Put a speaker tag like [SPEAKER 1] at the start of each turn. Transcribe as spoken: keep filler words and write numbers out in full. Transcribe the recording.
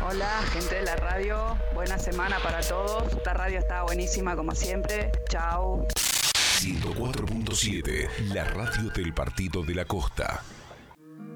[SPEAKER 1] Hola, gente de la radio. Buena semana para todos. Esta radio está buenísima como siempre. Chau.
[SPEAKER 2] ciento cuatro punto siete, la radio del Partido de la Costa.